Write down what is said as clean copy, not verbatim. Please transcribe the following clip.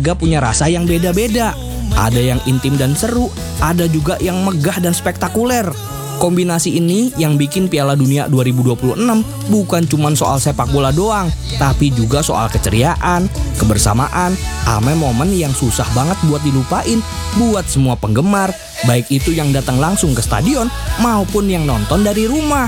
laga punya rasa yang beda-beda. Ada yang intim dan seru, ada juga yang megah dan spektakuler. Kombinasi ini yang bikin Piala Dunia 2026 bukan cuma soal sepak bola doang, tapi juga soal keceriaan, kebersamaan, ame momen yang susah banget buat dilupain buat semua penggemar, baik itu yang datang langsung ke stadion maupun yang nonton dari rumah.